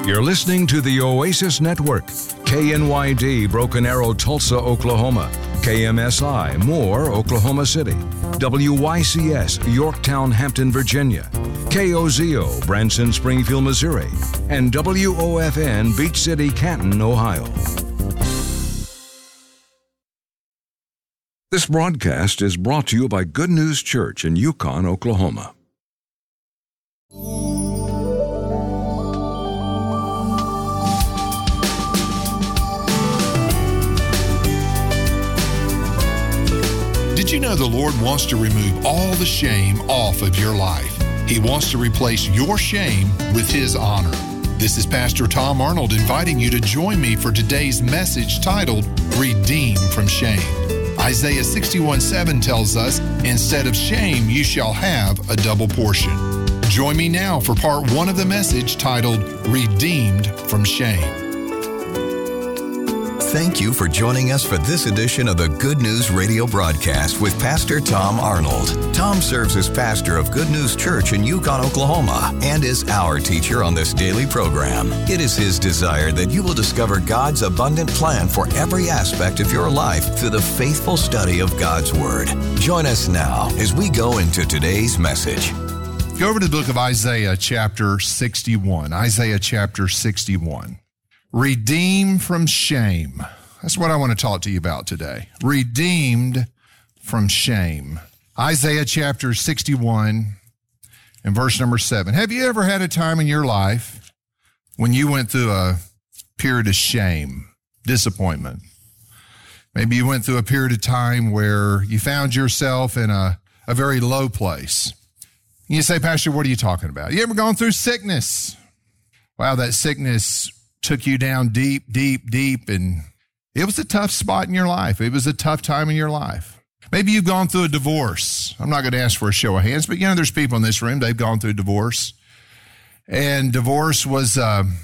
You're listening to the Oasis Network, KNYD, Broken Arrow, Tulsa, Oklahoma, KMSI, Moore, Oklahoma City, WYCS, Yorktown, Hampton, Virginia, KOZO, Branson, Springfield, Missouri, and WOFN, Beach City, Canton, Ohio. This broadcast is brought to you by Good News Church in Yukon, Oklahoma. Did you know the Lord wants to remove all the shame off of your life? He wants to replace your shame with His honor. This is Pastor Tom Arnold inviting you to join me for today's message titled, Redeem from Shame. Isaiah 61:7 tells us, instead of shame, you shall have a double portion. Join me now for part one of the message titled, Redeemed from Shame. Thank you for joining us for this edition of the Good News Radio broadcast with Pastor Tom Arnold. Tom serves as pastor of Good News Church in Yukon, Oklahoma, and is our teacher on this daily program. It is his desire that you will discover God's abundant plan for every aspect of your life through the faithful study of God's Word. Join us now as we go into today's message. Go over to the book of Isaiah chapter 61. Isaiah chapter 61. Redeem from shame. That's what I want to talk to you about today. Redeemed from shame. Isaiah chapter 61 and verse number 7. Have you ever had a time in your life when you went through a period of shame, disappointment? Maybe you went through a period of time where you found yourself in a very low place. You say, Pastor, what are you talking about? You ever gone through sickness? Wow, that sickness took you down deep, and it was a tough spot in your life. It was a tough time in your life. Maybe you've gone through a divorce. I'm not going to ask for a show of hands, but there's people in this room, they've gone through divorce. And divorce was,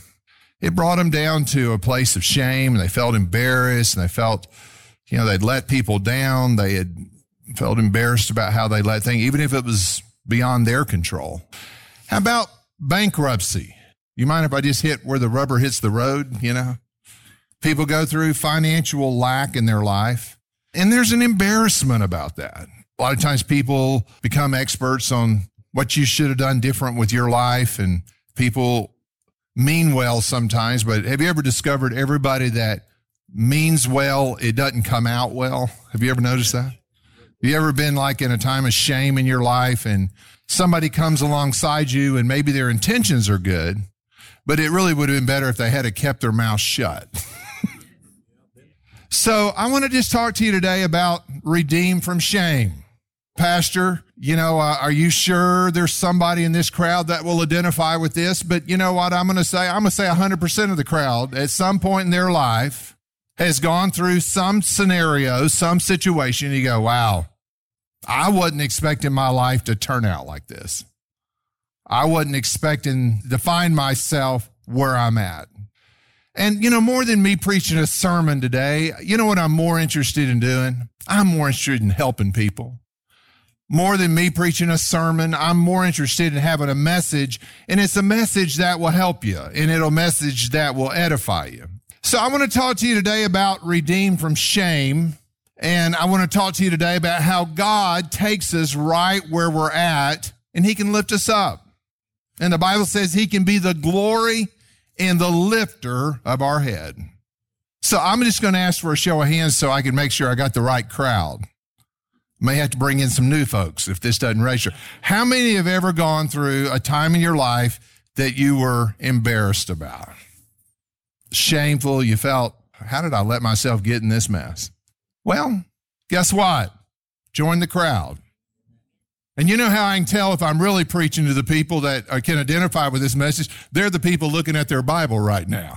it brought them down to a place of shame, and they felt embarrassed, and they felt, they'd let people down. They had felt embarrassed about how they let things, even if it was beyond their control. How about bankruptcy? You mind if I just hit where the rubber hits the road, People go through financial lack in their life, and there's an embarrassment about that. A lot of times people become experts on what you should have done different with your life, and people mean well sometimes, but have you ever discovered everybody that means well, it doesn't come out well? Have you ever noticed that? Have you ever been like in a time of shame in your life, and somebody comes alongside you, and maybe their intentions are good, but it really would have been better if they had kept their mouth shut. So I want to just talk to you today about redeem from shame. Pastor, are you sure there's somebody in this crowd that will identify with this? But you know what I'm going to say? I'm going to say 100% of the crowd at some point in their life has gone through some scenario, some situation. You go, wow, I wasn't expecting my life to turn out like this. I wasn't expecting to find myself where I'm at. And, more than me preaching a sermon today, you know what I'm more interested in doing? I'm more interested in helping people. More than me preaching a sermon, I'm more interested in having a message, and it's a message that will help you, and it'll message that will edify you. So I want to talk to you today about redeem from shame, and I want to talk to you today about how God takes us right where we're at, and He can lift us up. And the Bible says He can be the glory and the lifter of our head. So I'm just going to ask for a show of hands so I can make sure I got the right crowd. May have to bring in some new folks if this doesn't register. How many have ever gone through a time in your life that you were embarrassed about? Shameful, you felt, how did I let myself get in this mess? Well, guess what? Join the crowd. And you know how I can tell if I'm really preaching to the people that can identify with this message? They're the people looking at their Bible right now.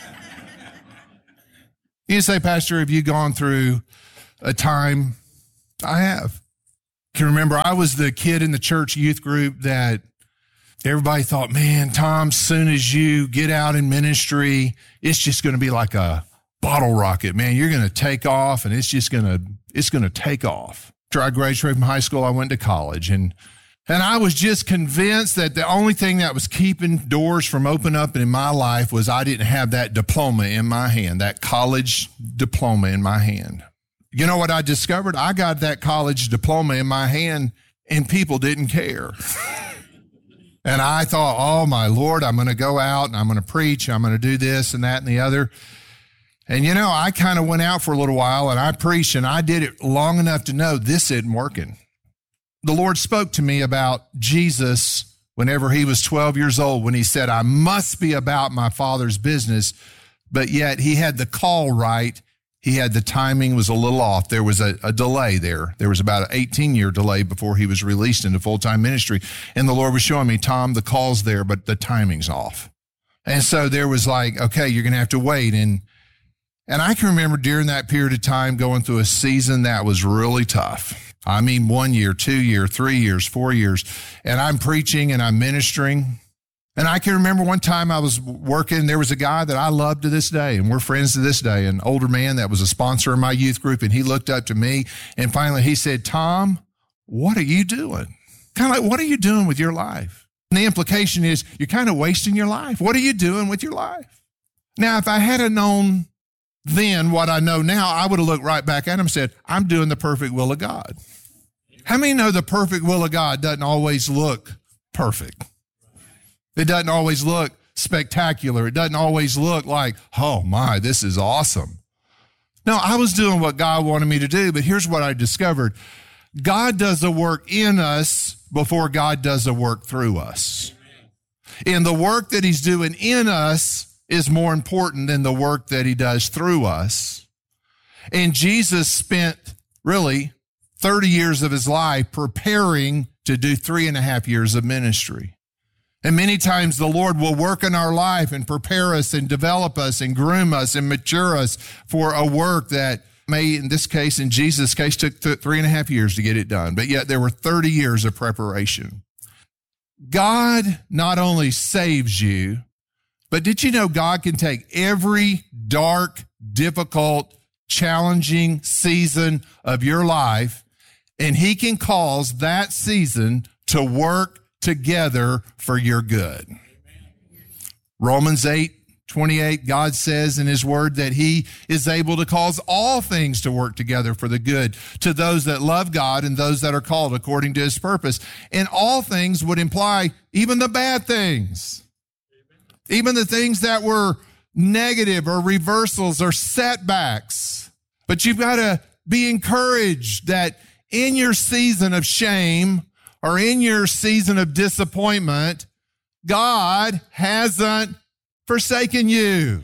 You say, Pastor, have you gone through a time? I have. Can you remember I was the kid in the church youth group that everybody thought, man, Tom, soon as you get out in ministry, it's just going to be like a bottle rocket, man. You're going to take off, and it's going to take off. After I graduated from high school, I went to college, and And I was just convinced that the only thing that was keeping doors from opening up in my life was I didn't have that diploma in my hand, that college diploma in my hand. You know what I discovered? I got that college diploma in my hand and people didn't care. And I thought, oh my Lord, I'm going to go out and I'm going to preach. I'm going to do this and that and the other. And you know, I kind of went out for a little while and I preached and I did it long enough to know this isn't working. The Lord spoke to me about Jesus whenever he was 12 years old, when he said, I must be about my Father's business, but yet he had the call right. He had the timing was a little off. There was a delay there. There was about an 18-year delay before he was released into full-time ministry. And the Lord was showing me, Tom, the call's there, but the timing's off. And so there was like, okay, you're going to have to wait. And I can remember during that period of time going through a season that was really tough. I mean, 1 year, 2 years, 3 years, 4 years. And I'm preaching and I'm ministering. And I can remember one time I was working, there was a guy that I love to this day, and we're friends to this day, an older man that was a sponsor in my youth group, and he looked up to me, and finally he said, Tom, what are you doing? Kind of like, what are you doing with your life? And the implication is you're kind of wasting your life. What are you doing with your life? Now, if I had known then what I know now, I would have looked right back at him and said, I'm doing the perfect will of God. How many know the perfect will of God doesn't always look perfect? It doesn't always look spectacular. It doesn't always look like, oh my, this is awesome. No, I was doing what God wanted me to do, but here's what I discovered. God does the work in us before God does the work through us. And the work that he's doing in us is more important than the work that he does through us. And Jesus spent really 30 years of his life preparing to do 3.5 years of ministry. And many times the Lord will work in our life and prepare us and develop us and groom us and mature us for a work that may, in this case, in Jesus' case, took 3.5 years to get it done. But yet there were 30 years of preparation. God not only saves you, but did you know God can take every dark, difficult, challenging season of your life, and he can cause that season to work together for your good. Romans 8:28, God says in his word that he is able to cause all things to work together for the good to those that love God and those that are called according to his purpose. And all things would imply even the bad things, even the things that were negative or reversals or setbacks. But you've got to be encouraged that in your season of shame or in your season of disappointment, God hasn't forsaken you.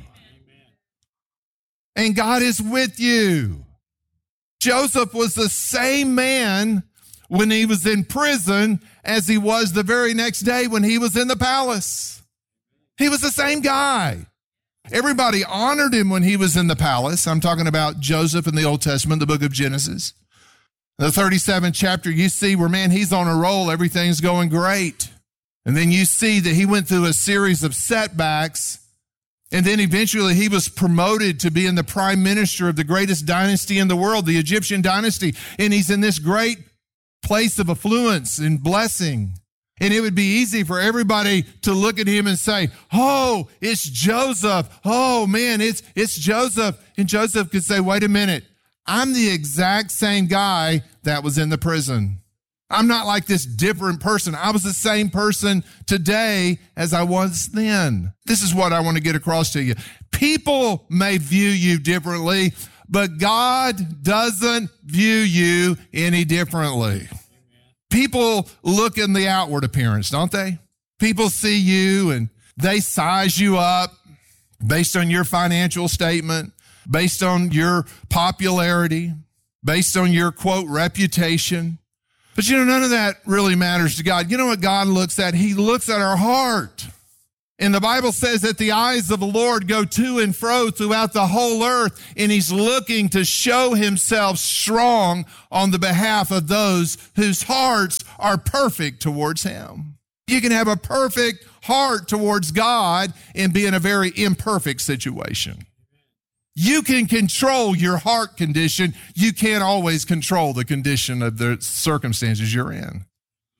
And God is with you. Joseph was the same man when he was in prison as he was the very next day when he was in the palace. He was the same guy. Everybody honored him when he was in the palace. I'm talking about Joseph in the Old Testament, the book of Genesis. The 37th chapter, you see where, man, he's on a roll. Everything's going great. And then you see that he went through a series of setbacks. And then eventually he was promoted to being the prime minister of the greatest dynasty in the world, the Egyptian dynasty. And he's in this great place of affluence and blessing. And it would be easy for everybody to look at him and say, oh, it's Joseph. Oh, man, it's Joseph. And Joseph could say, wait a minute. I'm the exact same guy that was in the prison. I'm not like this different person. I was the same person today as I was then. This is what I want to get across to you. People may view you differently, but God doesn't view you any differently. People look in the outward appearance, don't they? People see you and they size you up based on your financial statement, based on your popularity, based on your, quote, reputation. But you know, none of that really matters to God. You know what God looks at? He looks at our heart. And the Bible says that the eyes of the Lord go to and fro throughout the whole earth, and he's looking to show himself strong on the behalf of those whose hearts are perfect towards him. You can have a perfect heart towards God and be in a very imperfect situation. You can control your heart condition. You can't always control the condition of the circumstances you're in.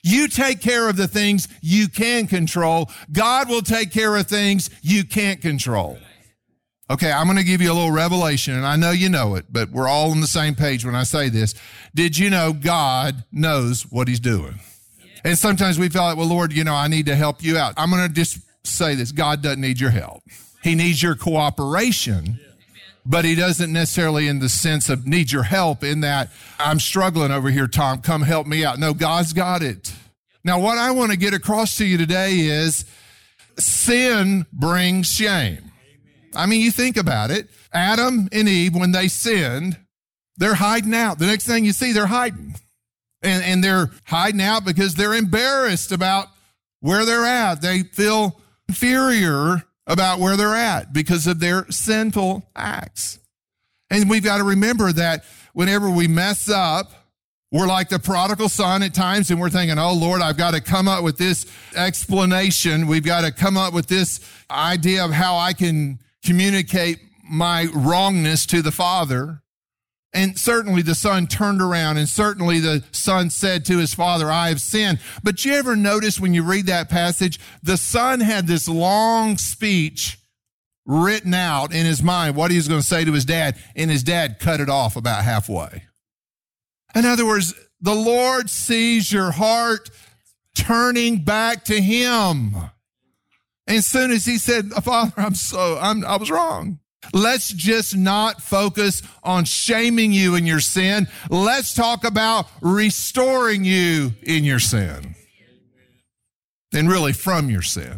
You take care of the things you can control. God will take care of things you can't control. Okay, I'm going to give you a little revelation, and I know you know it, but we're all on the same page when I say this. Did you know God knows what he's doing? And sometimes we feel like, well, Lord, I need to help you out. I'm going to just say this. God doesn't need your help. He needs your cooperation, but he doesn't necessarily in the sense of need your help in that I'm struggling over here, Tom, come help me out. No, God's got it. Now, what I want to get across to you today is sin brings shame. I mean, you think about it. Adam and Eve, when they sinned, they're hiding out. The next thing you see, they're hiding. And they're hiding out because they're embarrassed about where they're at. They feel inferior about where they're at because of their sinful acts. And we've got to remember that whenever we mess up, we're like the prodigal son at times, and we're thinking, oh, Lord, I've got to come up with this explanation. We've got to come up with this idea of how I can communicate my wrongness to the Father. And certainly the son turned around, and certainly the son said to his father, I have sinned. But you ever notice when you read that passage, the son had this long speech written out in his mind, what he was going to say to his dad, and his dad cut it off about halfway. In other words, the Lord sees your heart turning back to him. And as soon as he said, Father, I was wrong. Let's just not focus on shaming you in your sin. Let's talk about restoring you in your sin. And really from your sin.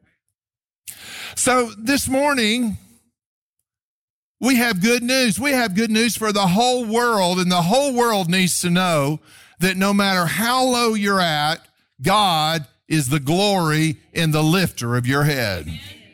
So this morning, we have good news. We have good news for the whole world, and the whole world needs to know that no matter how low you're at, God is the glory and the lifter of your head.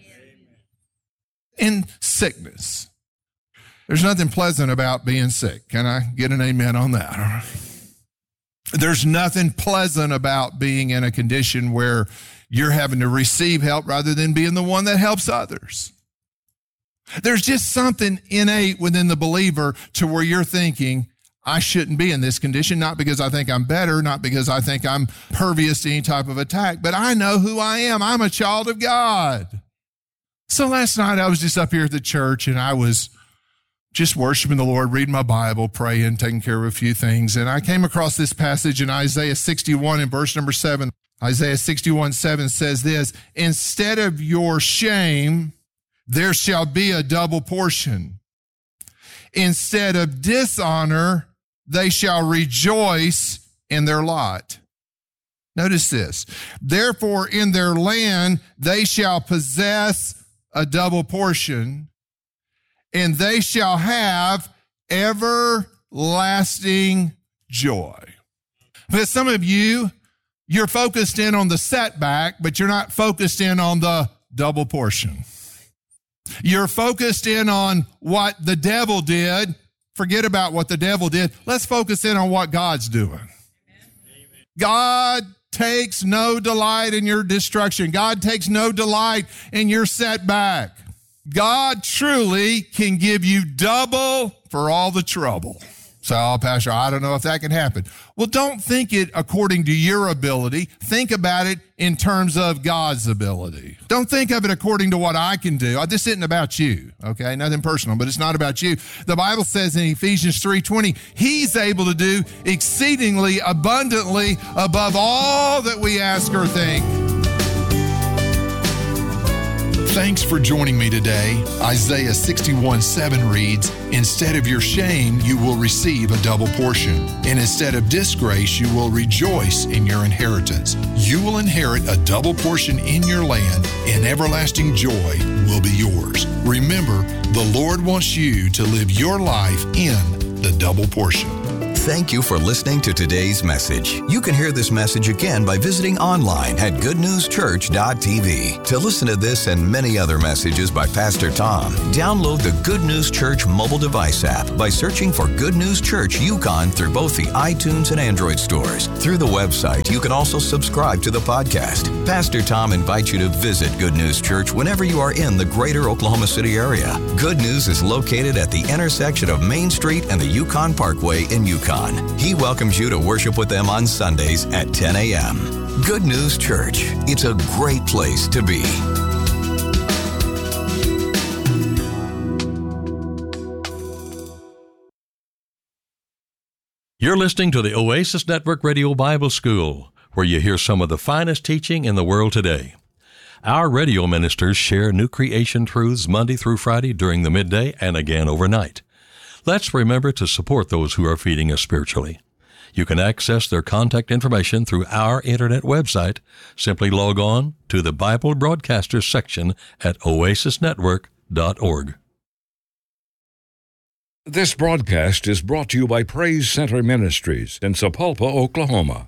In sickness, there's nothing pleasant about being sick. Can I get an amen on that? There's nothing pleasant about being in a condition where you're having to receive help rather than being the one that helps others. There's just something innate within the believer to where you're thinking, I shouldn't be in this condition, not because I think I'm better, not because I think I'm pervious to any type of attack, but I know who I am. I'm a child of God. So last night I was just up here at the church, and I was just worshiping the Lord, reading my Bible, praying, taking care of a few things. And I came across this passage in Isaiah 61 in verse number 7. Isaiah 61:7 says this, instead of your shame, there shall be a double portion. Instead of dishonor, they shall rejoice in their lot. Notice this. Therefore, in their land, they shall possess a double portion, and they shall have everlasting joy. But some of you, you're focused in on the setback, but you're not focused in on the double portion. You're focused in on what the devil did. Forget about what the devil did. Let's focus in on what God's doing. God takes no delight in your destruction. God takes no delight in your setback. God truly can give you double for all the trouble. So, Pastor, I don't know if that can happen. Well, don't think it according to your ability. Think about it in terms of God's ability. Don't think of it according to what I can do. This isn't about you, okay? Nothing personal, but it's not about you. The Bible says in Ephesians 3:20, he's able to do exceedingly abundantly above all that we ask or think. Thanks for joining me today. Isaiah 61:7 reads, instead of your shame, you will receive a double portion. And instead of disgrace, you will rejoice in your inheritance. You will inherit a double portion in your land, and everlasting joy will be yours. Remember, the Lord wants you to live your life in the double portion. Thank you for listening to today's message. You can hear this message again by visiting online at goodnewschurch.tv. To listen to this and many other messages by Pastor Tom, download the Good News Church mobile device app by searching for Good News Church Yukon through both the iTunes and Android stores. Through the website, you can also subscribe to the podcast. Pastor Tom invites you to visit Good News Church whenever you are in the greater Oklahoma City area. Good News is located at the intersection of Main Street and the Yukon Parkway in Yukon. Yukon. He welcomes you to worship with them on Sundays at 10 a.m. Good News Church. It's a great place to be. You're listening to the Oasis Network Radio Bible School, where you hear some of the finest teaching in the world today. Our radio ministers share new creation truths Monday through Friday during the midday and again overnight. Let's remember to support those who are feeding us spiritually. You can access their contact information through our internet website. Simply log on to the Bible Broadcasters section at oasisnetwork.org. This broadcast is brought to you by Praise Center Ministries in Sapulpa, Oklahoma.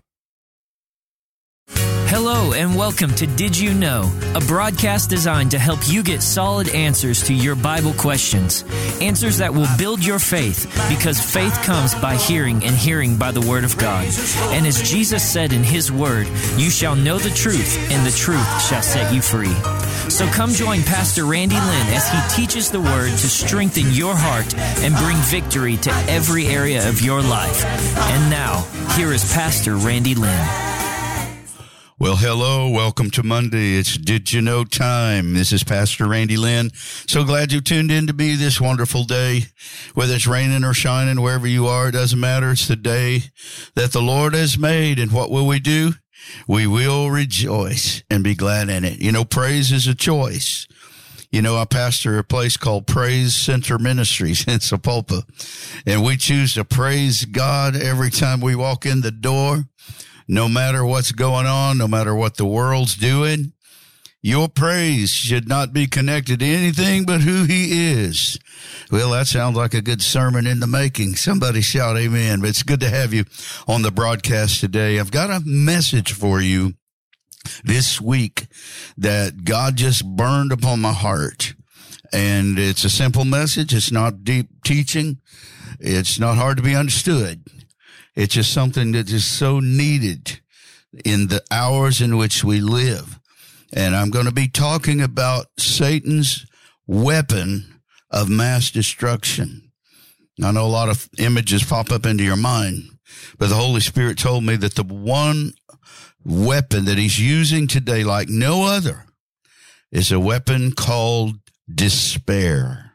Hello and welcome to Did You Know, a broadcast designed to help you get solid answers to your Bible questions. Answers that will build your faith, because faith comes by hearing and hearing by the Word of God. And as Jesus said in His Word, you shall know the truth and the truth shall set you free. So come join Pastor Randy Lynn as he teaches the Word to strengthen your heart and bring victory to every area of your life. And now, here is Pastor Randy Lynn. Well, hello. Welcome to Monday. It's Did You Know time. This is Pastor Randy Lynn. So glad you tuned in to me this wonderful day. Whether it's raining or shining, wherever you are, it doesn't matter. It's the day that the Lord has made. And what will we do? We will rejoice and be glad in it. You know, praise is a choice. You know, I pastor a place called Praise Center Ministries in Sapulpa, and we choose to praise God every time we walk in the door. No matter what's going on, no matter what the world's doing, your praise should not be connected to anything but who He is. Well, that sounds like a good sermon in the making. Somebody shout amen. But it's good to have you on the broadcast today. I've got a message for you this week that God just burned upon my heart. And it's a simple message. It's not deep teaching. It's not hard to be understood. It's just something that is so needed in the hours in which we live. And I'm going to be talking about Satan's weapon of mass destruction. I know a lot of images pop up into your mind, but the Holy Spirit told me that the one weapon that he's using today, like no other, is a weapon called despair.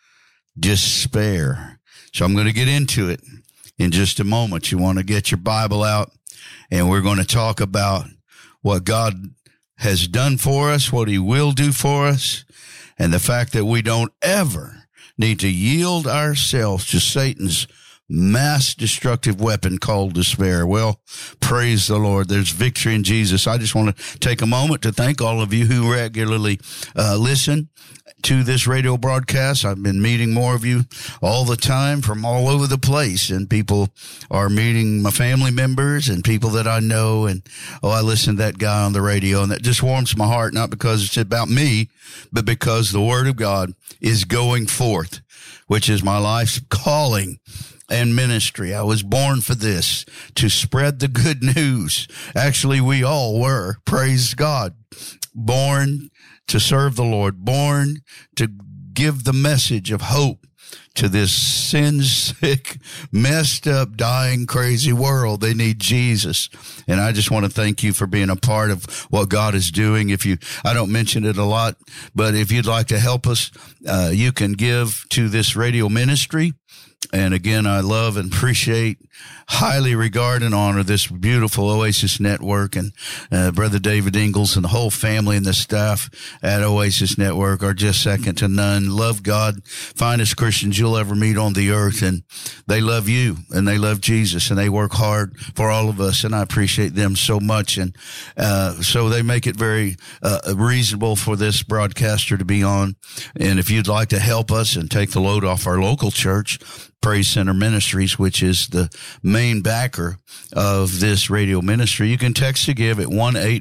Despair. So I'm going to get into it in just a moment. You want to get your Bible out, and we're going to talk about what God has done for us, what He will do for us, and the fact that we don't ever need to yield ourselves to Satan's mass destructive weapon called despair. Well, praise the Lord. There's victory in Jesus. I just want to take a moment to thank all of you who regularly listen to this radio broadcast. I've been meeting more of you all the time from all over the place, and people are meeting my family members and people that I know. And, I listen to that guy on the radio, and that just warms my heart, not because it's about me, but because the Word of God is going forth, which is my life's calling and ministry. I was born for this, to spread the good news. Actually, we all were, praise God, born to serve the Lord, born to give the message of hope to this sin-sick, messed up, dying, crazy world. They need Jesus. And I just want to thank you for being a part of what God is doing. I don't mention it a lot, but if you'd like to help us, you can give to this radio ministry. And again, I love and appreciate, highly regard and honor this beautiful Oasis Network, and Brother David Ingalls and the whole family and the staff at Oasis Network are just second to none. Love God, finest Christians you'll ever meet on the earth, and they love you and they love Jesus, and they work hard for all of us, and I appreciate them so much. And so they make it very reasonable for this broadcaster to be on. And if you'd like to help us and take the load off our local church, Praise Center Ministries, which is the main backer of this radio ministry, you can text to give at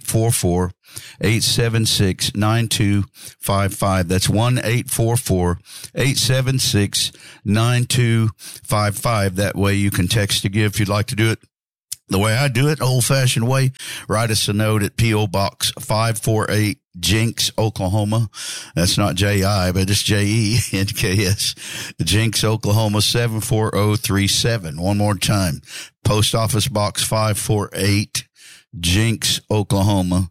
1-844-876-9255. That's 1-844-876-9255. That way you can text to give if you'd like to do it the way I do it, old-fashioned way, write us a note at P.O. Box 548, Jenks, Oklahoma. That's not J-I, but it's J-E-N-K-S. Jenks, Oklahoma, 74037. One more time. Post Office Box 548, Jenks, Oklahoma,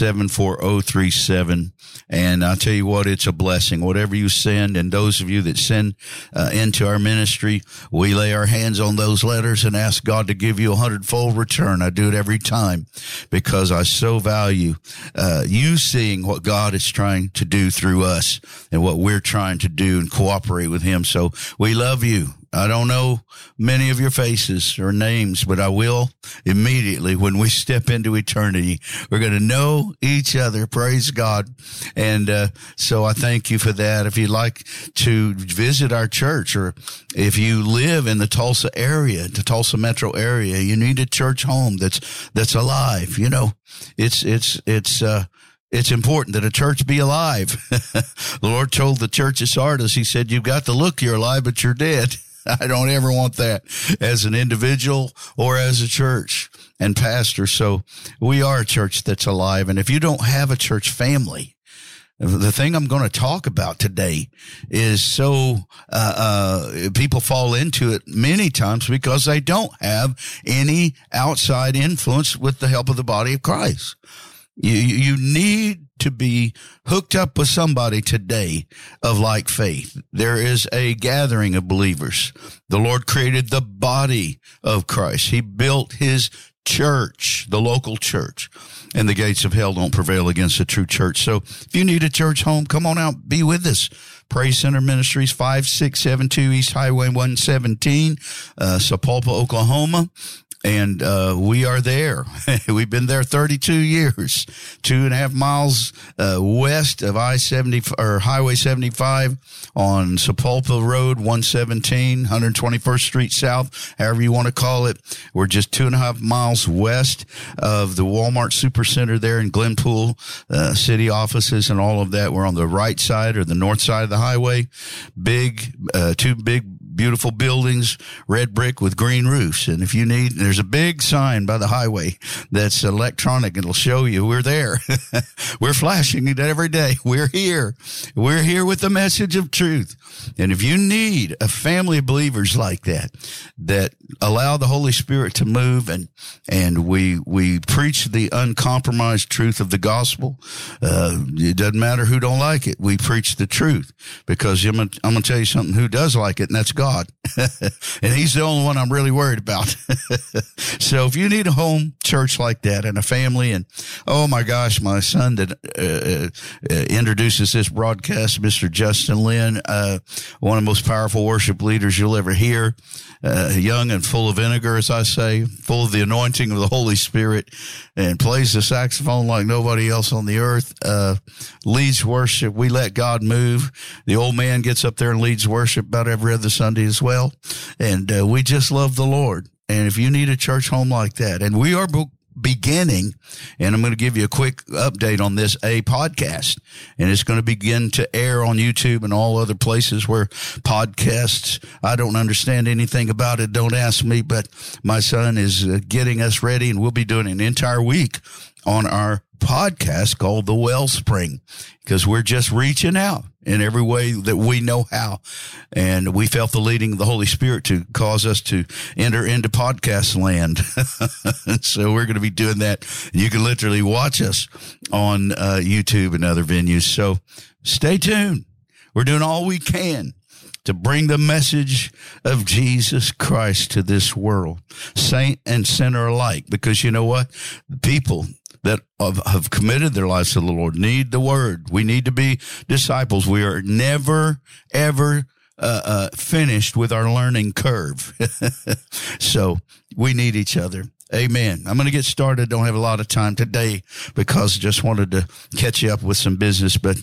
74037. And I tell you what, it's a blessing. Whatever you send, and those of you that send into our ministry, we lay our hands on those letters and ask God to give you 100-fold return. I do it every time because I so value you seeing what God is trying to do through us and what we're trying to do and cooperate with Him. So we love you. I don't know many of your faces or names, but I will immediately when we step into eternity. We're going to know each other. Praise God. And so I thank you for that. If you'd like to visit our church, or if you live in the Tulsa area, the Tulsa metro area, you need a church home that's alive. You know, it's important that a church be alive. The Lord told the church of Sardis, He said, you've got the look you're alive, but you're dead. I don't ever want that as an individual or as a church and pastor. So we are a church that's alive. And if you don't have a church family, the thing I'm going to talk about today is so people fall into it many times because they don't have any outside influence with the help of the body of Christ. You need to be hooked up with somebody today of like faith. There is a gathering of believers. The Lord created the body of Christ. He built His church, the local church, and the gates of hell don't prevail against the true church. So if you need a church home, come on out, be with us. Praise Center Ministries, 5672 East Highway 117, Sapulpa, Oklahoma. And we are there. We've been there 32 years, 2.5 miles west of I-70 or Highway 75 on Sapulpa Road 117, 121st Street South, however you want to call it. We're just 2.5 miles west of the Walmart Supercenter there in Glenpool, city offices and all of that. We're on the right side or the north side of the highway. Two big, beautiful buildings, red brick with green roofs. And if you need, there's a big sign by the highway that's electronic. It'll show you we're there. We're flashing it every day. We're here. We're here with the message of truth. And if you need a family of believers like that allow the Holy Spirit to move and we preach the uncompromised truth of the gospel. It doesn't matter who don't like it. We preach the truth because I'm going to tell you something who does like it, and that's God. And He's the only one I'm really worried about. So if you need a home church like that and a family, and oh my gosh, my son that introduces this broadcast, Mr. Justin Lynn, one of the most powerful worship leaders you'll ever hear, young and full of vinegar, as I say, full of the anointing of the Holy Spirit, and plays the saxophone like nobody else on the earth, leads worship. We let God move. The old man gets up there and leads worship about every other Sunday as well. And we just love the Lord. And if you need a church home like that, and we are beginning, and I'm going to give you a quick update on this, a podcast, and it's going to begin to air on YouTube and all other places where podcasts, I don't understand anything about it. Don't ask me, but my son is getting us ready, and we'll be doing an entire week on our podcast called The Wellspring, because we're just reaching out in every way that we know how. And we felt the leading of the Holy Spirit to cause us to enter into podcast land. So we're going to be doing that. You can literally watch us on YouTube and other venues. So stay tuned. We're doing all we can to bring the message of Jesus Christ to this world, saint and sinner alike, because you know what? People that have committed their lives to the Lord need the word. We need to be disciples. We are never, ever finished with our learning curve. So we need each other. Amen. I'm going to get started. Don't have a lot of time today because I just wanted to catch you up with some business. But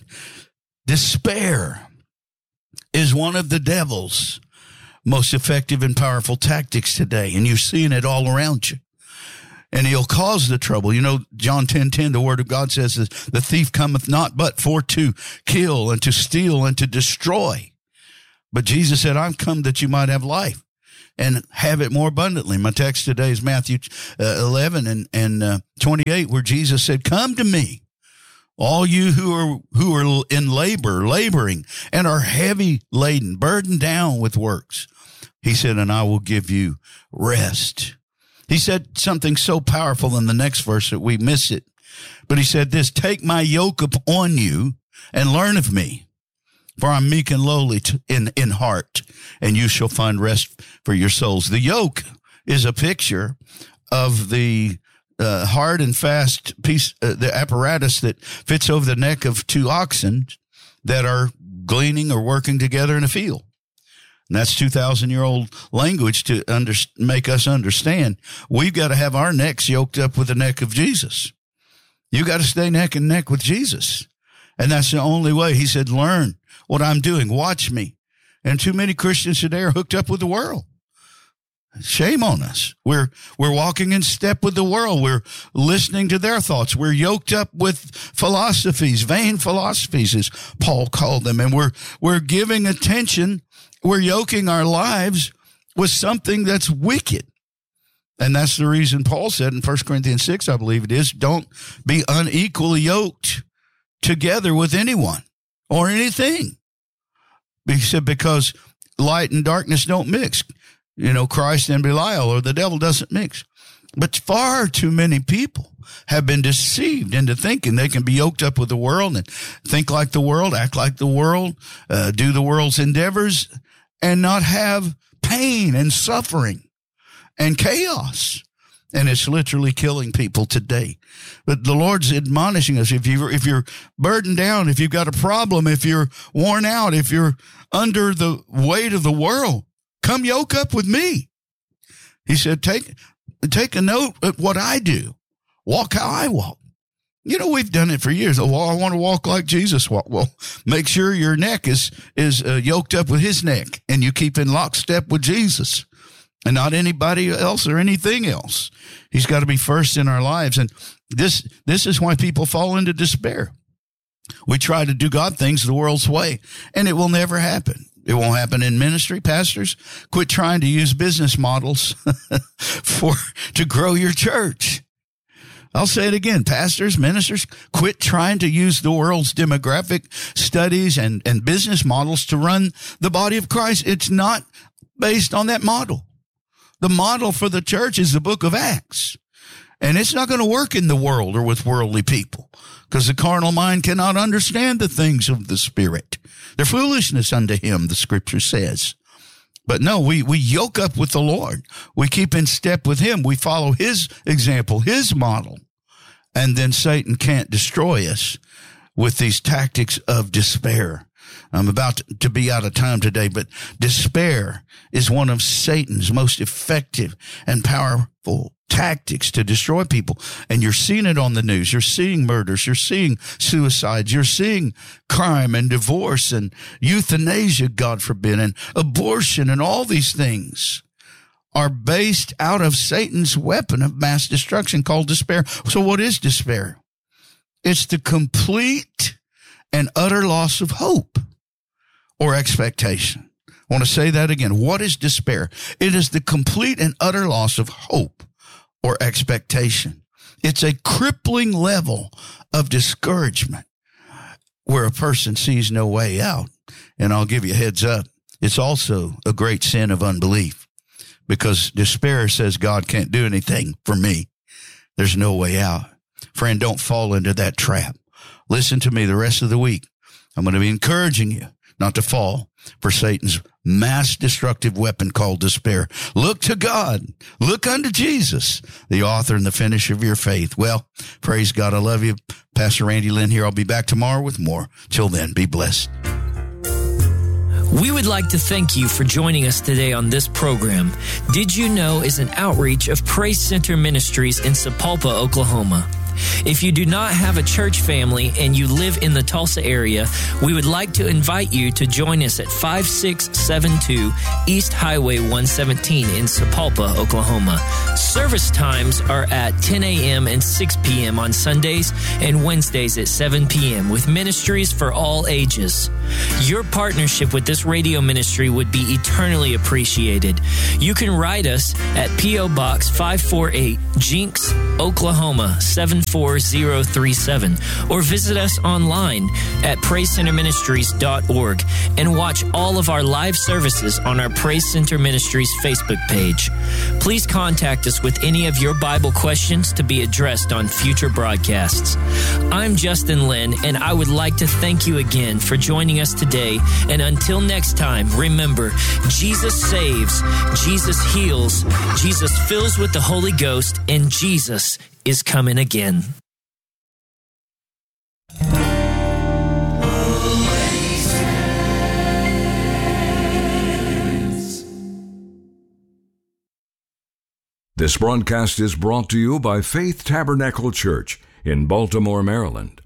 despair is one of the devil's most effective and powerful tactics today. And you're seeing it all around you. And he'll cause the trouble. You know, John 10:10, the word of God says that the thief cometh not but for to kill and to steal and to destroy. But Jesus said, I'm come that you might have life and have it more abundantly. My text today is Matthew 11 and 28, where Jesus said, "Come to me, all you who are in laboring and are heavy laden, burdened down with works." He said, "And I will give you rest." He said something so powerful in the next verse that we miss it. But he said this, "Take my yoke upon you and learn of me, for I'm meek and lowly in heart, and you shall find rest for your souls." The yoke is a picture of the hard and fast piece, the apparatus that fits over the neck of two oxen that are gleaning or working together in a field. And that's 2,000-year-old language to make us understand. We've got to have our necks yoked up with the neck of Jesus. You got to stay neck and neck with Jesus. And that's the only way. He said, "Learn what I'm doing. Watch me." And too many Christians today are hooked up with the world. Shame on us. We're walking in step with the world. We're listening to their thoughts. We're yoked up with philosophies, vain philosophies, as Paul called them. And we're giving attention. We're yoking our lives with something that's wicked. And that's the reason Paul said in 1 Corinthians 6, I believe it is, don't be unequally yoked together with anyone or anything. He said, because light and darkness don't mix. Christ and Belial, or the devil doesn't mix. But far too many people have been deceived into thinking they can be yoked up with the world and think like the world, act like the world, do the world's endeavors, and not have pain and suffering and chaos. And it's literally killing people today. But the Lord's admonishing us, if you're burdened down, if you've got a problem, if you're worn out, if you're under the weight of the world, come yoke up with me. He said, take a note of what I do. Walk how I walk. We've done it for years. Oh, well, I want to walk like Jesus walked. Well, make sure your neck is yoked up with his neck, and you keep in lockstep with Jesus and not anybody else or anything else. He's got to be first in our lives. And this is why people fall into despair. We try to do God things the world's way, and it will never happen. It won't happen in ministry. Pastors, quit trying to use business models to grow your church. I'll say it again. Pastors, ministers, quit trying to use the world's demographic studies and business models to run the body of Christ. It's not based on that model. The model for the church is the book of Acts. And it's not going to work in the world or with worldly people, because the carnal mind cannot understand the things of the Spirit. They're foolishness unto him, the scripture says. But no, we yoke up with the Lord. We keep in step with him. We follow his example, his model. And then Satan can't destroy us with these tactics of despair. I'm about to be out of time today, but despair is one of Satan's most effective and powerful tactics to destroy people. And you're seeing it on the news. You're seeing murders. You're seeing suicides. You're seeing crime and divorce and euthanasia, God forbid, and abortion, and all these things are based out of Satan's weapon of mass destruction called despair. So what is despair? It's the complete and utter loss of hope or expectation. I want to say that again. What is despair? It is the complete and utter loss of hope or expectation. It's a crippling level of discouragement where a person sees no way out. And I'll give you a heads up. It's also a great sin of unbelief, because despair says God can't do anything for me. There's no way out. Friend, don't fall into that trap. Listen to me the rest of the week. I'm going to be encouraging you not to fall for Satan's mass destructive weapon called despair. Look to God. Look unto Jesus, the author and the finisher of your faith. Well, praise God. I love you. Pastor Randy Lynn here. I'll be back tomorrow with more. Till then, be blessed. We would like to thank you for joining us today on this program. Did You Know is an outreach of Praise Center Ministries in Sapulpa, Oklahoma. If you do not have a church family and you live in the Tulsa area, we would like to invite you to join us at 5672 East Highway 117 in Sapulpa, Oklahoma. Service times are at 10 a.m. and 6 p.m. on Sundays and Wednesdays at 7 p.m. with ministries for all ages. Your partnership with this radio ministry would be eternally appreciated. You can write us at P.O. Box 548, Jinx, Oklahoma 74037, or visit us online at PraiseCenterMinistries.org and watch all of our live services on our Praise Center Ministries Facebook page. Please contact us with any of your Bible questions to be addressed on future broadcasts. I'm Justin Lynn, and I would like to thank you again for joining us today. And until next time, remember, Jesus saves, Jesus heals, Jesus fills with the Holy Ghost, and Jesus is coming again. This broadcast is brought to you by Faith Tabernacle Church in Baltimore, Maryland.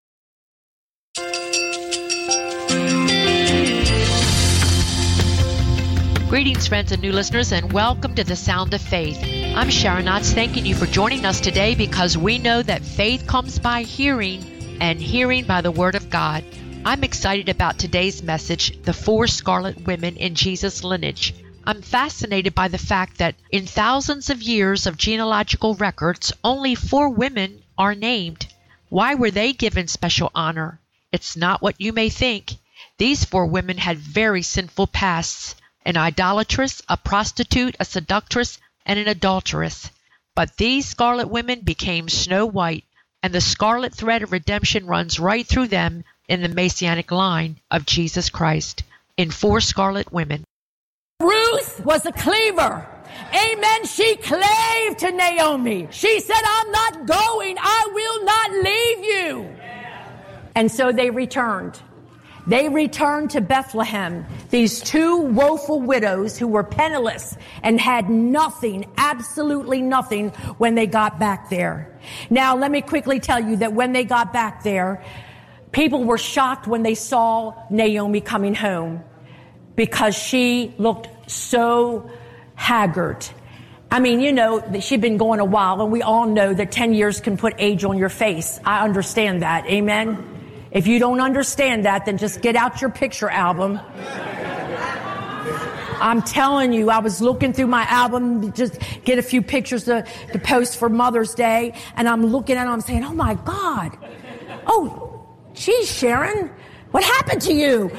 Greetings, friends and new listeners, and welcome to the Sound of Faith. I'm Sharon Knotts, thanking you for joining us today, because we know that faith comes by hearing, and hearing by the Word of God. I'm excited about today's message, The 4 Scarlet Women in Jesus' Lineage. I'm fascinated by the fact that in thousands of years of genealogical records, only 4 women are named. Why were they given special honor? It's not what you may think. These 4 women had very sinful pasts: an idolatress, a prostitute, a seductress, and an adulteress. But these scarlet women became Snow White, and the scarlet thread of redemption runs right through them in the Messianic line of Jesus Christ in 4 Scarlet Women. Ruth was a cleaver. Amen. She clave to Naomi. She said, I'm not going. I will not leave you. And so they returned. They returned to Bethlehem, these 2 woeful widows who were penniless and had nothing, absolutely nothing, when they got back there. Now, let me quickly tell you that when they got back there, people were shocked when they saw Naomi coming home, because she looked so haggard. I mean, you know, she'd been going a while, and we all know that 10 years can put age on your face. I understand that. Amen. If you don't understand that, then just get out your picture album. I'm telling you, I was looking through my album, just get a few pictures to post for Mother's Day, and I'm looking at them, I'm saying, oh my God. Oh, geez, Sharon, what happened to you?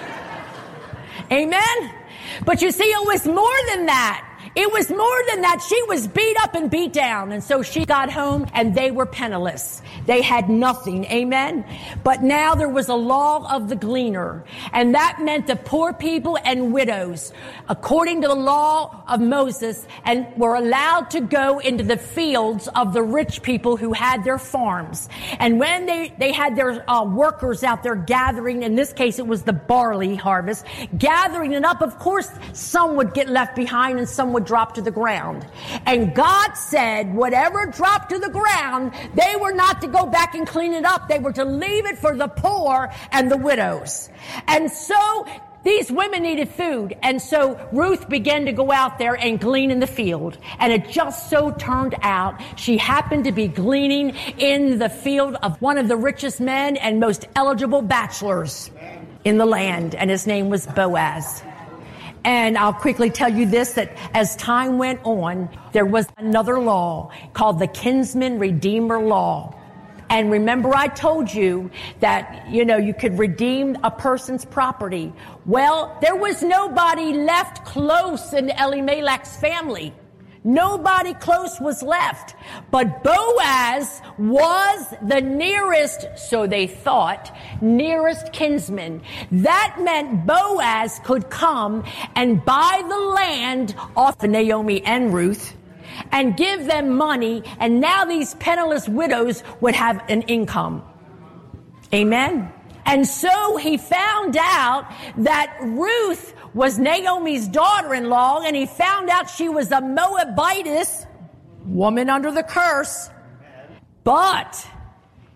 Amen? But you see, it was more than that. It was more than that. She was beat up and beat down. And so she got home, and they were penniless. They had nothing. Amen. But now there was a law of the gleaner. And that meant the poor people and widows, according to the law of Moses, and were allowed to go into the fields of the rich people who had their farms. And when they had their workers out there gathering, in this case it was the barley harvest, gathering it up, of course some would get left behind and some would drop to the ground. And God said whatever dropped to the ground, they were not to go back and clean it up. They were to leave it for the poor and the widows. And so these women needed food. And so Ruth began to go out there and glean in the field. And it just so turned out she happened to be gleaning in the field of one of the richest men and most eligible bachelors in the land. And his name was Boaz. And I'll quickly tell you this, that as time went on, there was another law called the Kinsman Redeemer Law. And remember, I told you that, you could redeem a person's property. Well, there was nobody left close in Elimelech's family. Nobody close was left. But Boaz was the nearest, so they thought, nearest kinsman. That meant Boaz could come and buy the land off of Naomi and Ruth and give them money, and now these penniless widows would have an income. Amen. And so he found out that Ruth was Naomi's daughter-in-law, and he found out she was a Moabitess, woman under the curse. But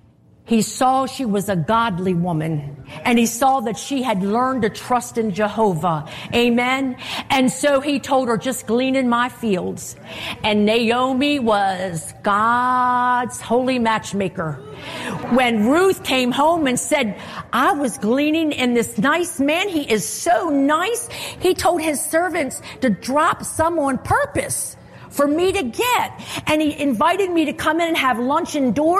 He saw she was a godly woman, and he saw that she had learned to trust in Jehovah. Amen. And so he told her, just glean in my fields. And Naomi was God's holy matchmaker. When Ruth came home and said, I was gleaning in this nice man, he is so nice, he told his servants to drop some on purpose for me to get. And he invited me to come in and have lunch indoors.